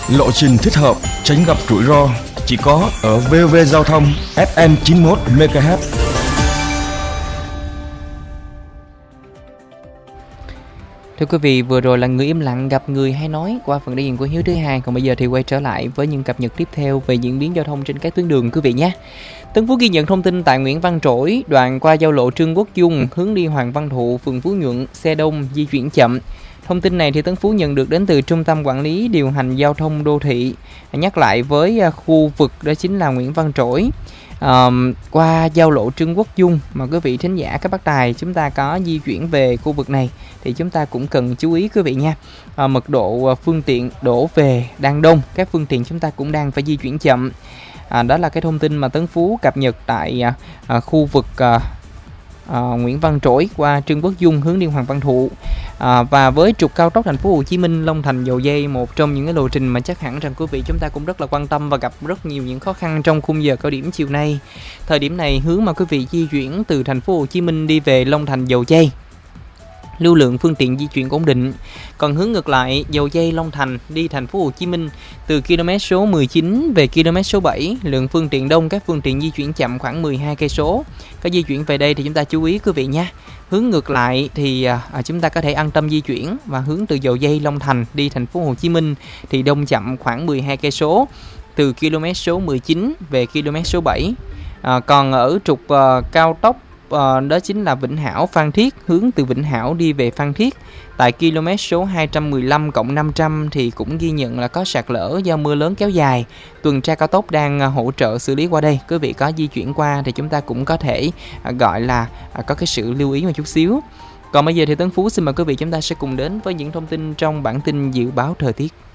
Lộ trình thích hợp, tránh gặp rủi ro chỉ có ở VOV Giao thông FM 91 MHz. Thưa quý vị, vừa rồi là Người im lặng gặp người hay nói qua phần đại diện của Hiếu thứ hai. Còn bây giờ thì quay trở lại với những cập nhật tiếp theo về diễn biến giao thông trên các tuyến đường quý vị nhé. Tân Phú ghi nhận thông tin tại Nguyễn Văn Trỗi, đoạn qua giao lộ Trương Quốc Dung hướng đi Hoàng Văn Thụ, phường Phú Nhuận, xe đông di chuyển chậm. Thông tin này thì Tân Phú nhận được đến từ Trung tâm Quản lý Điều hành Giao thông Đô thị. Nhắc lại với khu vực đó chính là Nguyễn Văn Trỗi. Qua giao lộ Trương Quốc Dung mà quý vị thính giả các bác tài chúng ta có di chuyển về khu vực này thì chúng ta cũng cần chú ý quý vị nha. Mật độ phương tiện đổ về đang đông, các phương tiện chúng ta cũng đang phải di chuyển chậm. Đó là cái thông tin mà Tấn Phú cập nhật tại khu vực Nguyễn Văn Trỗi qua Trương Quốc Dung hướng đi Hoàng Văn Thụ. Và với trục cao tốc thành phố Hồ Chí Minh Long Thành Dầu Giây, một trong những cái lộ trình mà chắc hẳn rằng quý vị chúng ta cũng rất là quan tâm và gặp rất nhiều những khó khăn trong khung giờ cao điểm chiều nay. Thời điểm này hướng mà quý vị di chuyển từ thành phố Hồ Chí Minh đi về Long Thành Dầu Giây, lưu lượng phương tiện di chuyển ổn định. Còn hướng ngược lại, Dầu Giây Long Thành đi thành phố Hồ Chí Minh từ km số 19 về km số 7, lượng phương tiện đông, các phương tiện di chuyển chậm khoảng 12 cây số. Có di chuyển về đây thì chúng ta chú ý quý vị nhé. Hướng ngược lại thì chúng ta có thể an tâm di chuyển, và hướng từ Dầu Giây Long Thành đi thành phố Hồ Chí Minh thì đông chậm khoảng 12 cây số từ km số 19 về km số 7. Còn ở trục cao tốc đó chính là Vĩnh Hảo Phan Thiết, hướng từ Vĩnh Hảo đi về Phan Thiết tại km số 215 cộng 500 thì cũng ghi nhận là có sạt lở do mưa lớn kéo dài. Tuần tra cao tốc đang hỗ trợ xử lý qua đây. Quý vị có di chuyển qua thì chúng ta cũng có thể gọi là có cái sự lưu ý một chút xíu. Còn bây giờ thì Tấn Phú xin mời quý vị chúng ta sẽ cùng đến với những thông tin trong bản tin dự báo thời tiết.